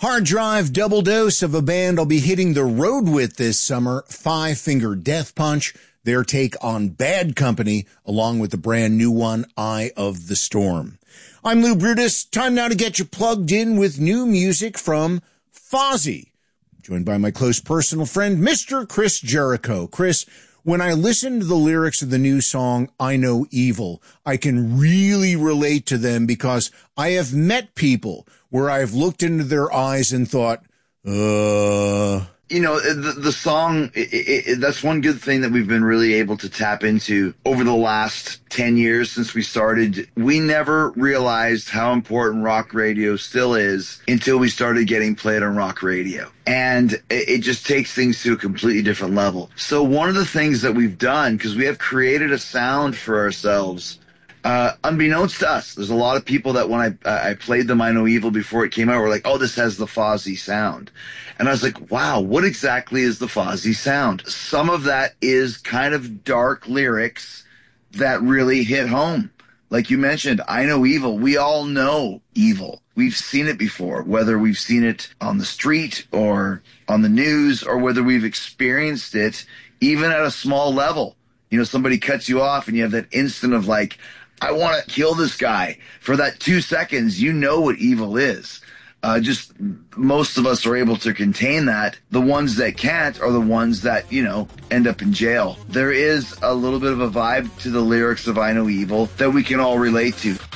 Hard drive double dose of a band I'll be hitting the road with this summer, Five Finger Death Punch, their take on Bad Company, along with the brand new one, Eye of the Storm. I'm Lou Brutus. Time now to get you plugged in with new music from Fozzy, joined by my close personal friend, Mr. Chris Jericho. Chris, when I listen to the lyrics of the new song, I Know Evil, I can really relate to them because I have met people where I've looked into their eyes and thought, You know, the song, that's one good thing that we've been really able to tap into over the last 10 years since we started. We never realized how important rock radio still is until we started getting played on rock radio. And it just takes things to a completely different level. So one of the things that we've done, because we have created a sound for ourselves, unbeknownst to us, there's a lot of people that when I played them I Know Evil before it came out were like, oh, this has the Fozzy sound. And I was like, wow, what exactly is the Fozzy sound? Some of that is kind of dark lyrics that really hit home. Like you mentioned, I know evil. We all know evil. We've seen it before, whether we've seen it on the street or on the news or whether we've experienced it even at a small level. You know, somebody cuts you off and you have that instant of like, I want to kill this guy. For that 2 seconds, you know what evil is. Just most of us are able to contain that. The ones that can't are the ones that, you know, end up in jail. There is a little bit of a vibe to the lyrics of I Know Evil that we can all relate to.